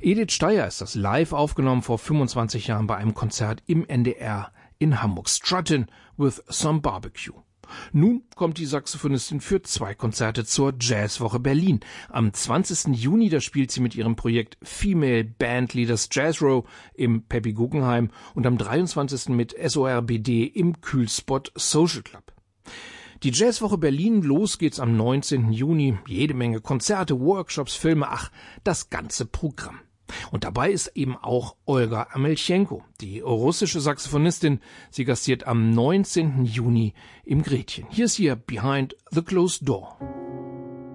Edith Steyer ist das live aufgenommen vor 25 Jahren bei einem Konzert im NDR in Hamburg. Struttin' with some barbecue. Nun kommt die Saxophonistin für 2 Konzerte zur Jazzwoche Berlin. Am 20. Juni, da spielt sie mit ihrem Projekt Female Bandleaders Jazz Row im Peppi Guggenheim und am 23. mit SORBD im Kühlspot Social Club. Die Jazzwoche Berlin, los geht's am 19. Juni. Jede Menge Konzerte, Workshops, Filme, das ganze Programm. Und dabei ist eben auch Olga Amelchenko, die russische Saxophonistin. Sie gastiert am 19. Juni im Gretchen. Hier ist ihr Behind the Closed Door.